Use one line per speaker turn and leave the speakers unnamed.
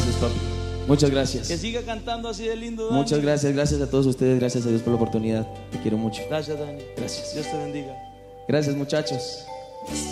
Gracias, papi. Muchas gracias.
Que siga cantando así de lindo, Dani.
Muchas gracias, gracias a todos ustedes, gracias a Dios por la oportunidad. Te quiero mucho.
Gracias, Dani.
Gracias.
Dios te bendiga.
Gracias, muchachos.